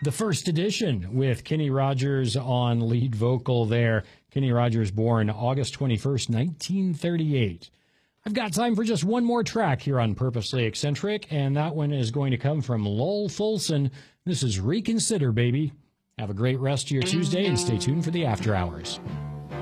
The First Edition with Kenny Rogers on lead vocal there. Kenny Rogers, born August 21st, 1938. I've got time for just one more track here on Purposely Eccentric, and that one is going to come from Lowell Fulson. This is Reconsider, Baby. Have a great rest of your Tuesday, and stay tuned for the After Hours.